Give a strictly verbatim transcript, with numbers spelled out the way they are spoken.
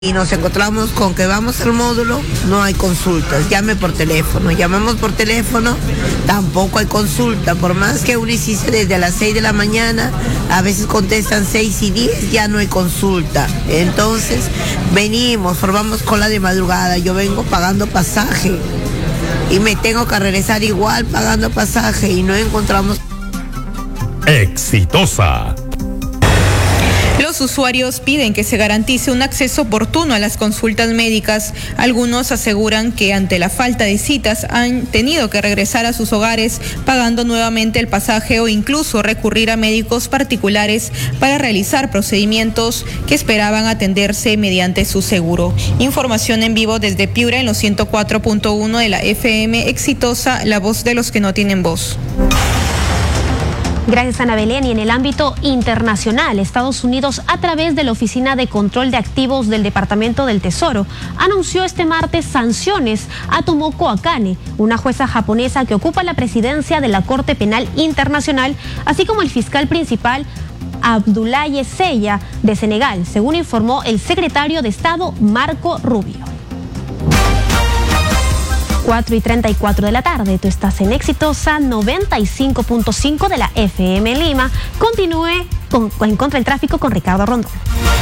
Y nos encontramos con que vamos al módulo, no hay consultas, llame por teléfono, llamamos por teléfono, tampoco hay consulta, por más que uno hiciste desde las seis de la mañana, a veces contestan seis y diez, ya no hay consulta. Entonces, venimos, formamos cola de madrugada, yo vengo pagando pasaje y me tengo que regresar igual pagando pasaje y no encontramos. Exitosa. Los usuarios piden que se garantice un acceso oportuno a las consultas médicas. Algunos aseguran que ante la falta de citas han tenido que regresar a sus hogares pagando nuevamente el pasaje o incluso recurrir a médicos particulares para realizar procedimientos que esperaban atenderse mediante su seguro. Información en vivo desde Piura en los ciento cuatro punto uno de la F M Exitosa, la voz de los que no tienen voz. Gracias, Ana Belén. Y en el ámbito internacional, Estados Unidos, a través de la Oficina de Control de Activos del Departamento del Tesoro, anunció este martes sanciones a Tomoko Akane, una jueza japonesa que ocupa la presidencia de la Corte Penal Internacional, así como el fiscal principal Abdoulaye Seya de Senegal, según informó el secretario de Estado Marco Rubio. cuatro y treinta y cuatro de la tarde, tú estás en Exitosa noventa y cinco punto cinco de la F M Lima. Continúe con, en Contra el Tráfico con Ricardo Rondón.